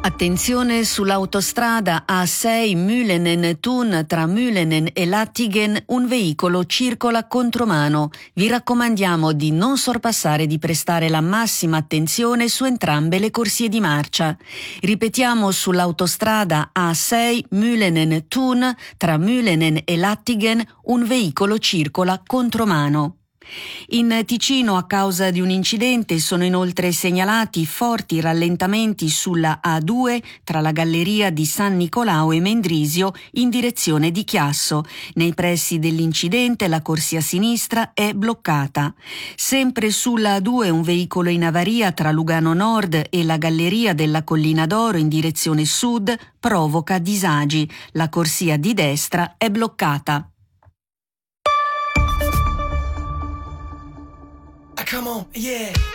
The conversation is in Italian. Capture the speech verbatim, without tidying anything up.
Attenzione sull'autostrada A sei Mülenen-Thun tra Mülenen e Lattingen, un veicolo circola contromano. Vi raccomandiamo di non sorpassare e di prestare la massima attenzione su entrambe le corsie di marcia. Ripetiamo, sull'autostrada A sei Mülenen-Thun tra Mülenen e Lattingen, un veicolo circola contromano. In Ticino, a causa di un incidente, sono inoltre segnalati forti rallentamenti sulla A due tra la galleria di San Nicolao e Mendrisio in direzione di Chiasso. Nei pressi dell'incidente la corsia sinistra è bloccata. Sempre sulla A due un veicolo in avaria tra Lugano Nord e la galleria della Collina d'Oro in direzione sud provoca disagi. La corsia di destra è bloccata. Come on, yeah.